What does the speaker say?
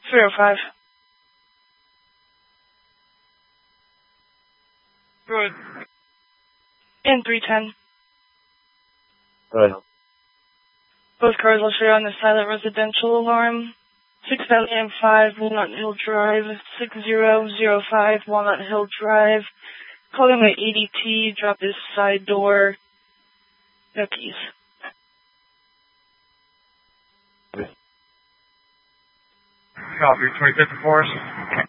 305. Good. In 310. Good. Both cars will show on the silent residential alarm. 6005 Walnut Hill Drive, 6005 Walnut Hill Drive. Calling my ADT, drop this side door. No keys. Copy, 25th and Forest.